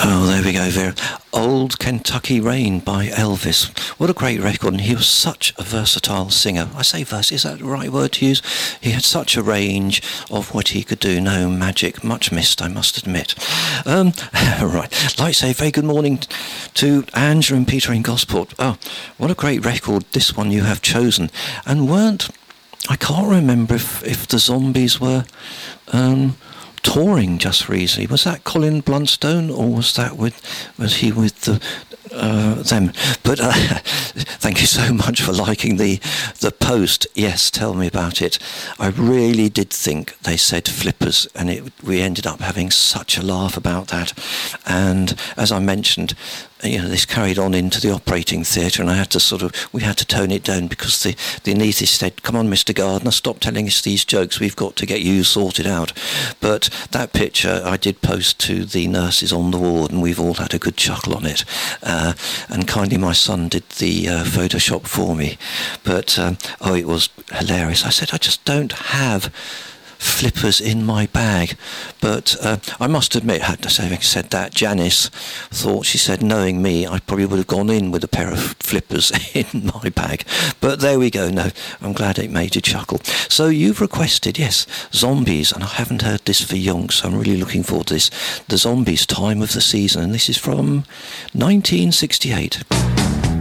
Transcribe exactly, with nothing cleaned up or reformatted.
Oh, there we go, Vera. Old Kentucky Rain by Elvis. What a great record, and he was such a versatile singer. I say verse, is that the right word to use? He had such a range of what he could do. No magic, much missed, I must admit. Um, right, like I say, very good morning to Angela and Peter in Gosport. Oh, what a great record this one you have chosen. And weren't, I can't remember if, if the Zombies were... Um, touring just recently. Was that Colin Blunstone, or was that with was he with the uh, them? But uh, thank you so much for liking the the post. Yes, tell me about it. I really did think they said flippers, and it, we ended up having such a laugh about that. And as I mentioned, you know, this carried on into the operating theatre, and I had to sort of, we had to tone it down because the, the anaesthetist said, come on, Mister Gardner, stop telling us these jokes, we've got to get you sorted out. But that picture I did post to the nurses on the ward, and we've all had a good chuckle on it. Uh, and kindly my son did the uh, Photoshop for me. But, um, oh, it was hilarious. I said, I just don't have flippers in my bag. But uh, I must admit, having said that, Janice thought, she said, knowing me, I probably would have gone in with a pair of flippers in my bag. But there we go. No, I'm glad it made you chuckle. So you've requested, yes, Zombies, and I haven't heard this for yonks, so I'm really looking forward to this. The Zombies, Time of the Season, and this is from nineteen sixty-eight.